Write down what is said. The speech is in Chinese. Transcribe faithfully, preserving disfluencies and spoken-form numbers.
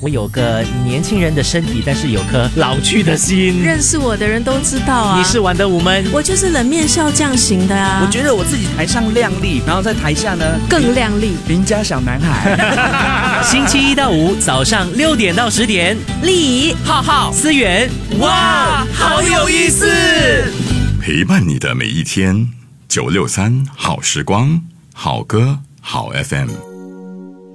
我有个年轻人的身体，但是有颗老去的心。 认识我的人都知道啊， 你是玩得无闷， 我就是冷面笑匠型的啊。 我觉得我自己台上亮丽，然后在台下呢更亮丽， 邻家小男孩。 星期一到五早上六点到十点， 丽怡、 浩浩、 思源， 哇，好有意思！ 陪伴你的每一天，九六三好时光，好歌好 F M。